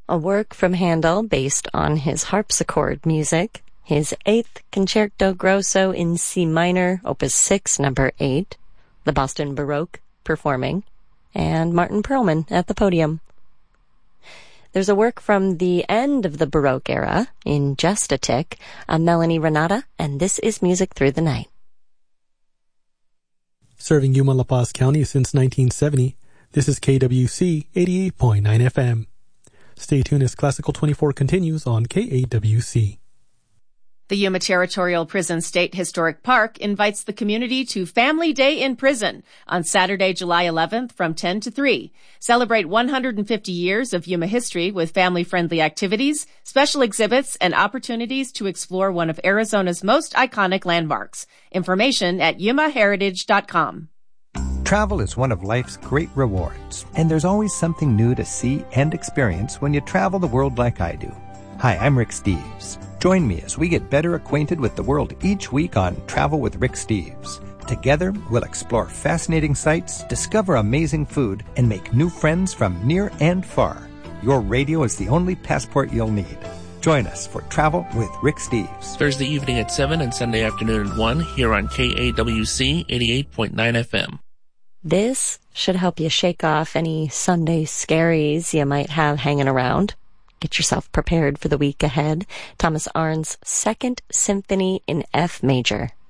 a work from Handel based on his harpsichord music, his 8th Concerto Grosso in C minor, Opus 6, number 8, the Boston Baroque performing, and Martin Perlman at the podium. There's a work from the end of the Baroque era, in just a tick, a Melanie Renata, and this is Music Through the Night. Serving Yuma La Paz County since 1970, this is KWC 88.9 FM. Stay tuned as Classical 24 continues on KAWC. The Yuma Territorial Prison State Historic Park invites the community to Family Day in Prison on Saturday, July 11th from 10 to 3. Celebrate 150 years of Yuma history with family-friendly activities, special exhibits, and opportunities to explore one of Arizona's most iconic landmarks. Information at yumaheritage.com. Travel is one of life's great rewards, and there's always something new to see and experience when you travel the world like I do. Hi, I'm Rick Steves. Join me as we get better acquainted with the world each week on Travel with Rick Steves. Together, we'll explore fascinating sights, discover amazing food, and make new friends from near and far. Your radio is the only passport you'll need. Join us for Travel with Rick Steves. Thursday evening at 7 and Sunday afternoon at 1 here on KAWC 88.9 FM. This should help you shake off any Sunday scaries you might have hanging around. Get yourself prepared for the week ahead. Thomas Arndt's Second Symphony in F major.